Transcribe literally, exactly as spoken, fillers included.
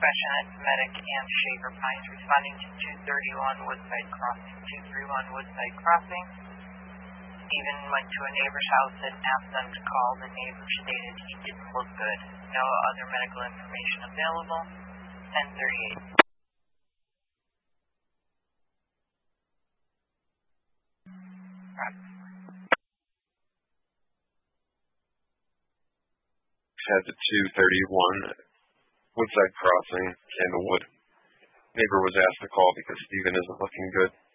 discretion at Medic and Shaver Pines responding to two thirty-one Woodside Crossing. two thirty-one Woodside Crossing. Stephen went to a neighbor's house and asked them to call. The neighbor stated he didn't look good. No other medical information available. ten thirty-eight. Had the two thirty-one Woodside Crossing, Candlewood. Neighbor was asked to call because Stephen isn't looking good.